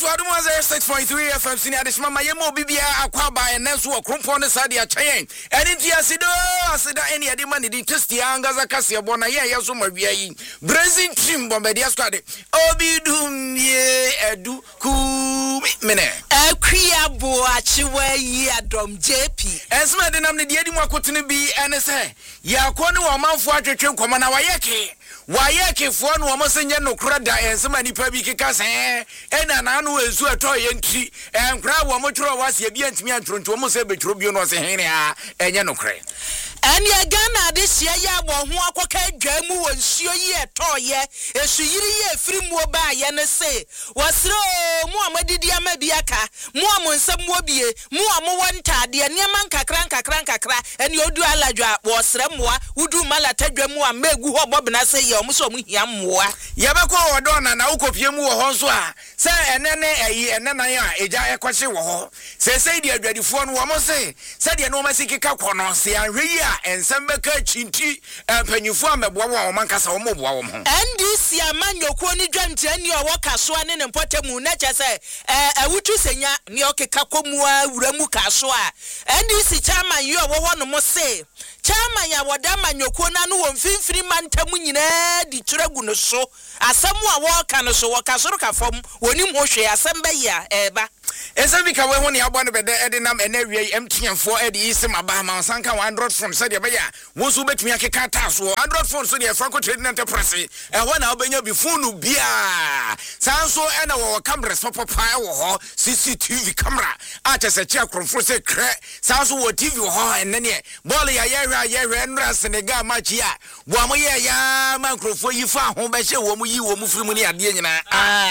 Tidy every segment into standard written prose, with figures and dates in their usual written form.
to Aduma 6.3 FM senior this mama yemo bibia akwa ba enenso okrompo ne sade a chayen eni ti asida eni ade mani di testi angaza kase bo na ye so mawia yi Brazil team bombedia squad obidum ye edu ku mene akua bo achiwa yi adom JP ensma de nam ne de adi mu akotene bi ene se yakɔ ne wo manfo atwetwe nkɔma na wayɛ fo no wo msenye no kura da ensma nipa bi keka se ena na no ezu eto ye ntri enkra wo mo tworo wase bi antimi antronto mo se betworo bi no se hene a enye no kre ani Ghana de sia ya bo ho akoka dwamu wo nsuo yi etoye esu yiri ye firi mu ba ye ne se wasro mu amadidi amabiaka mu amonsam wo bie mu amowantade niam nkakra eni odu aladwa wo sre moa wudu malata dwamu amegu ho bobna se ye omo so mu hia moa ye beko wodo na ukopie mu wo ho so a se enena ya eja ekwache wo ho se di adwadifo no wo mo se de no masikika kono se anhwe yi ensembeka chinti panyufo ameboa wo mankasa wo moboa wo ho NDC amanyoko ni dwante ani owo kasoa ne mpotemu na kyese awutu senya ni okeka komu awuramu kasoa NDC chairman yi owo ho no mo se chairman ya woda manyoko na no wo mfimfiri mantamu nyina di turegu no so asemu a wo ka no so wo kasoro kafom woni mo hwe asemba ya eba Esabi ka we ho ne abo ne bede edinam enawie emtiemfo edi isim aba ma sanka 100 from said be ya wo so betumi akeka taso 100 from so de Franco Trading Enterprise ho na obenya bi phone bia sanso ena wo camera papa wo ho CCTV camera ate se che akromfo se kre sanso wo TV ho enene ball ya yehwe nra Senegal match ya bo amo ye ya makrofo yi fa ho be hye wo mu yi wo mu firi mu ne ade nyina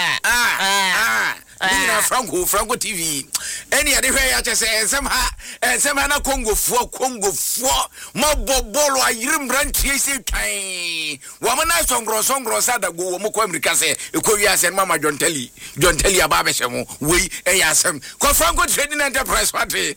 Franco TV. Any other way I just say somehow na Congo for Mobolo Irim Ranchi time. Woman I songro sada go Moko America say Koreas and Mama John Telly Ababeshamo we ayasem. Franco Trading Enterprise Party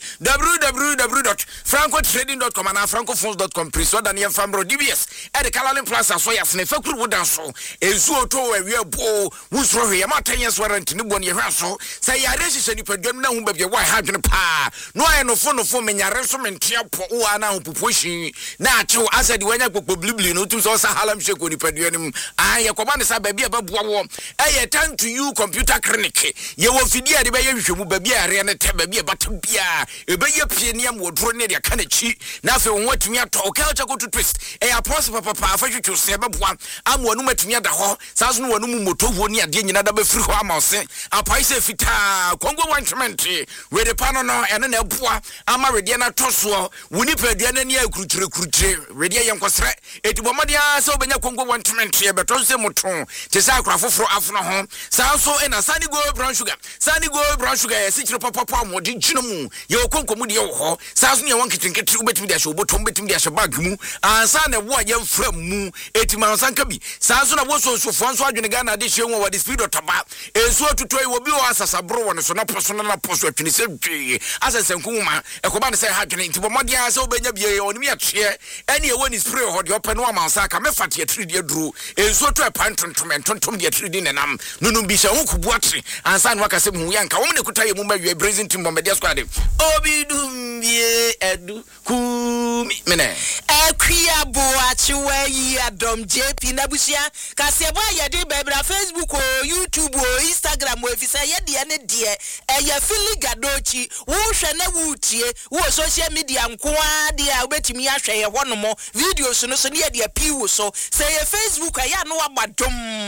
www.francotrading.com and francophones.com Priswa Daniel Fambro DBS at the Kalalin Plaza so yas ne fakuru wodanso ezu to we bo wusro he ma 10 years warrant ni boni hwaso say ya reshi nipadwam na hu babye wa ha dwene pa no aye no fo menyare so mentia po wa na hu puposhi na achew asadi wanya gbogbo blibli no tum so sa halam sheko nipadwam aye koba ne sa babye babuwa wo aye time to you computer clinic ye wo fidie de be ye hwehwemu babye are ne te babye batabia e be ye pie ne am wodro ne de ka na chi na fe won watumi ato culture go to twist e apos papa afa hwehwe se babuwa am wonu matumi ada ho sa so no wonu mu moto ho ne ade nyina da be firi ho amose apai se fita Congo wanchment we the pano no ene na boa ama redia na toso woni padua na ne akurukyire redia yenkosre etibomodea se obenya Congo wanchment e beto se moto te sa akrafoforo afono ho sanso ena Sani Go brown sugar e sikire papa amodi gino mu ye okonkomu de ho sanso ne won kitinketiri ubetimi de shobotom betimi de bag mu ansa na wo ye mfra mu etima sanka bi sanso na wo so fonso adwene Ghana de hwe wo the speed otaba enso tutoi wo bi o asasabro so na poso atwene se dwe asensenkuma ekoba ne se ha dwene nti bomodea se obenya bie onimi atwe ene ewoni spray ho de open no amansa ka mefate atiri de duru enso to epantontom de atiri de nenam nunu bi hye ho kubuatre ansa no akase mu yanka wo ne kutaye mu mawie Brazil team bombedia squad obidum bie edu kumi mene akua bo achiwa yi adom JP nabusia kase bo ayede bebra Facebook o YouTube o Instagram o efisa yede ne de eya fili gadochi wo hwe na wutie wo social media nkoa de a obetimi ahwe ye honomo videos no so ne de piwo so say ye Facebook aya no abadom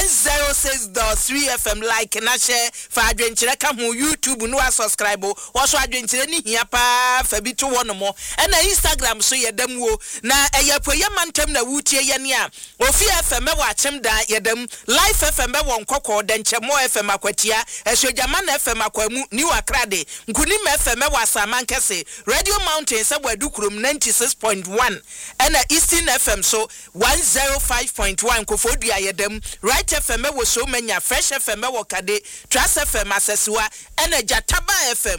106.3 FM like na share fa adwenkyere ka ho YouTube no subscribe wo so adwenkyere ni hia pa fa bi to honomo na Instagram so ye dam wo na eya poye mantem na wutie ye ne a ofi FM wa achem da ye dam live FM wo nkokọ da nchemo FM akwatia esojama na FM akwamu New Accra de Nkunim FM wa Samankese Radio Mountain se Wadukrum 96.1 and Eastern FM so 105.1 Kofodua yedem Right FM wo so manya Fresh FM wo Kade Trust FM asesiwa and Jataba FM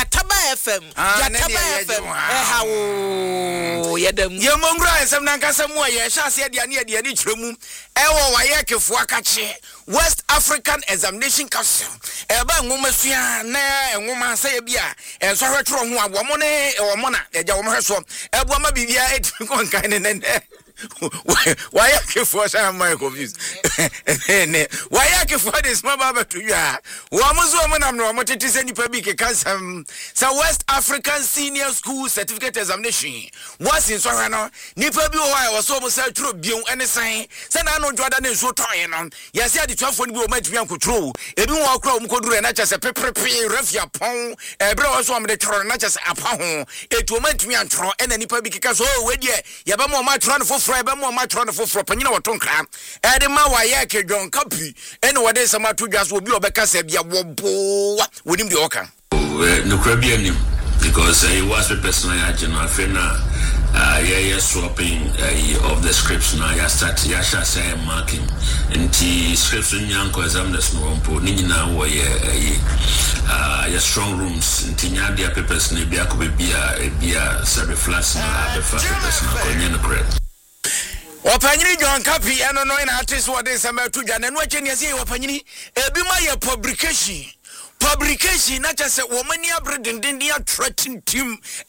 hawo yedem ye mongra esem nankasa mu ye hya se de ane de ni kyeremu ewo waye kefo akache West African Examination Council eba ngoma sua na ngoma say bia enso hwetro ho abomo ne womona eja wo hweso ebo ma bibia etimi kon kan ne why are you for some my confused why are you for this mama to ya womuzo mo nam no mo tete se nipa bi ke kansam sa West African Senior School Certificate Examination was in so no nipa bi wo was so mo sa tro bion ene san se na no dwada ne so ton no yesi ade 12 ni bi o matumi ankotro ebi wo akra mo koduru na chese pepepe refia pon ebre wo so mo de tro na chese apa ho etu o matumi antro ene nipa bi keka so we de ye ba mo ma tro no ebe mo ma tro no foforo panyina wotonkra ede ma wa ye kedwon kapi ene wode sama to dwa so obi obeka sa bia wobo wonim de oka no krabi anim because he was a personal agent afena swapping of the scripts now ya start ya sha say marking nti scripts nyanko examiners no mpo ni nyina wo ye strong rooms nti nya dia papers ne bia ko bia sabe flats na be fa papers na ko nyene correct Wapanyini John Kapi eno no ina artist wode sama tu dwa na no ache ne ase wapanyini ebi ma ye publication na chase wo mani abre dendenden ya threatening team